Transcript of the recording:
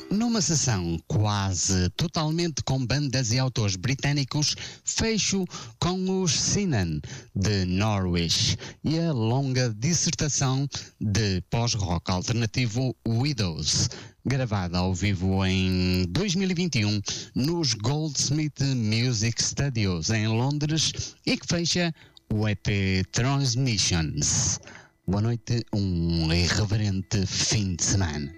Numa sessão quase totalmente com bandas e autores britânicos, fecho com os Sinan de Norwich e a longa dissertação de pós-rock alternativo Widows, gravada ao vivo em 2021 nos Goldsmith Music Studios em Londres e que fecha o EP Transmissions. Boa noite, um irreverente fim de semana.